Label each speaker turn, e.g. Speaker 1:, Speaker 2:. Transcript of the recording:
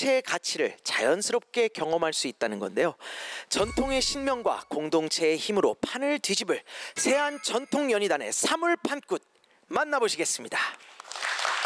Speaker 1: 공동체의 가치를 자연스럽게 경험할 수 있다는 건데요. 전통의 신명과 공동체의 힘으로 판을 뒤집을 세안 전통연희단의 사물판굿 만나보시겠습니다.